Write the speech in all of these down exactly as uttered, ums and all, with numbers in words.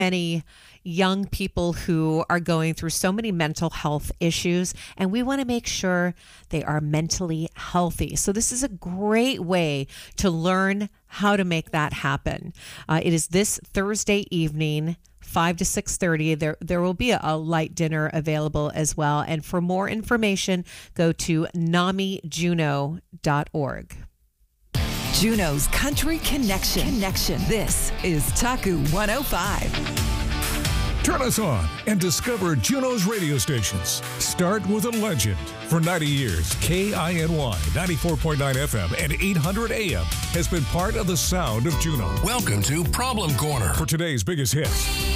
many young people who are going through so many mental health issues, and we want to make sure they are mentally healthy. So this is a great way to learn how to make that happen. Uh, it is this Thursday evening, five to six thirty. There, there will be a, a light dinner available as well. And for more information, go to nami juno dot org. Juno's Country Connection. Connection. This is Taku one oh five. Turn us on and discover Juno's radio stations. Start with a legend. For ninety years, K I N Y ninety-four point nine F M and eight hundred A M has been part of the sound of Juno. Welcome to Problem Corner. For today's biggest hits,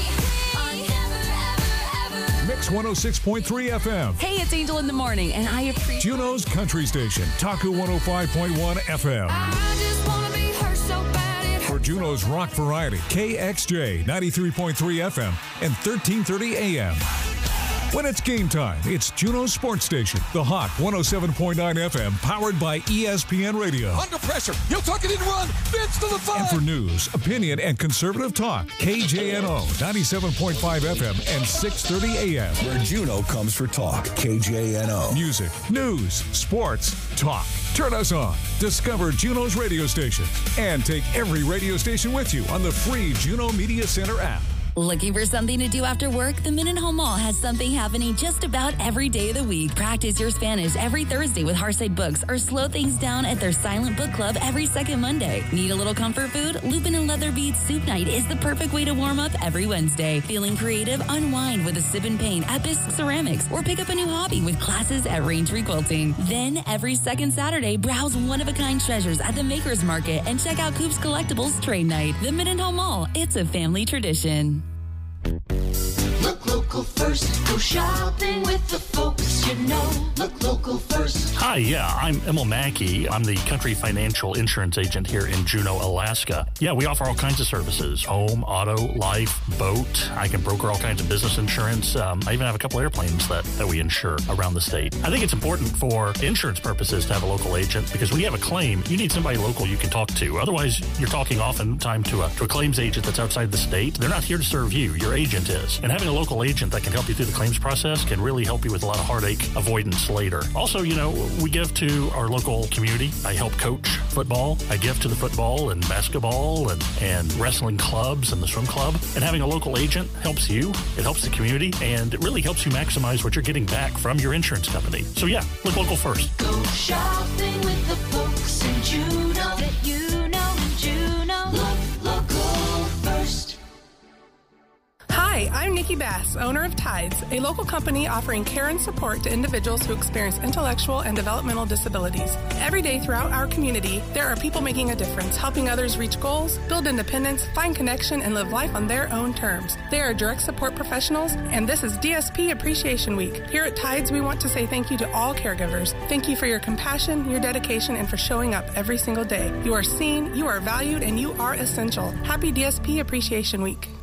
Mix one oh six point three F M. Hey, it's Angel in the Morning, and I appreciate Juno's Country Station, Taku one oh five point one F M. I just wanna be hurt so bad. For Juno's Rock Variety, K X J ninety-three point three F M and thirteen thirty A M. When it's game time, it's Juno's Sports Station, the Hot one oh seven point nine F M, powered by E S P N Radio. Under pressure. He'll tuck it in and run. Vince to the five. And for news, opinion, and conservative talk, K J N O ninety-seven point five F M and six thirty A M. Where Juno comes for talk. K J N O. Music, news, sports, talk. Turn us on. Discover Juno's radio station. And take every radio station with you on the free Juno Media Center app. Looking for something to do after work? The Mendenhall Mall has something happening just about every day of the week. Practice your Spanish every Thursday with Hearthside Books, or slow things down at their Silent Book Club every second Monday. Need a little comfort food? Lupin and Leather Beads Soup Night is the perfect way to warm up every Wednesday. Feeling creative? Unwind with a sip and paint at Bisque Ceramics, or pick up a new hobby with classes at Raintree Quilting. Then every second Saturday, browse one-of-a-kind treasures at the Makers Market and check out Coop's Collectibles Trade Night. The Mendenhall Mall. It's a family tradition. Look local first, go shopping with the folks you know. Look local first. Hi, yeah, I'm Emil Mackey. I'm the Country Financial Insurance Agent here in Juneau, Alaska. Yeah, we offer all kinds of services: home, auto, life, boat. I can broker all kinds of business insurance. Um, I even have a couple airplanes that, that we insure around the state. I think it's important for insurance purposes to have a local agent, because when you have a claim, you need somebody local you can talk to. Otherwise, you're talking oftentimes to a, to a claims agent that's outside the state. They're not here to serve you. Your agent is. And having a local agent that can help you through the claims process can really help you with a lot of heartache avoidance later. Also, you know, we give to our local community. I help coach football. I give to the football and basketball and, and wrestling clubs and the swim club. And having a local agent helps you. It helps the community, and it really helps you maximize what you're getting back from your insurance company. So yeah, look local first. Go shopping with the folks in Juneau that you know in Juneau. Look local first. Hi, I'm Nikki Bass, owner of Tides, a local company offering care and support to individuals who experience intellectual and developmental disabilities. Every day throughout our community, there are people making a difference, helping others reach goals, build independence, find connection, and live life on their own terms. They are direct support professionals, and this is D S P Appreciation Week. Here at Tides, we want to say thank you to all caregivers. Thank you for your compassion, your dedication, and for showing up every single day. You are seen, you are valued, and you are essential. Happy D S P Appreciation Week.